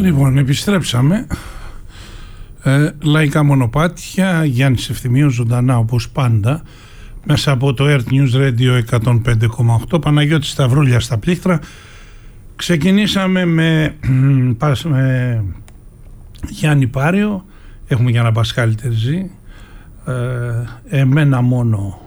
Λοιπόν, επιστρέψαμε. Λαϊκά μονοπάτια, Γιάννης Ευθυμίος, ζωντανά όπως πάντα, μέσα από το Earth News Radio 105,8. Παναγιώτης Σταυρούλια στα πλήκτρα. Ξεκινήσαμε με Γιάννη Πάριο, έχουμε για ένα Πασχάλη Τερζή, εμένα μόνο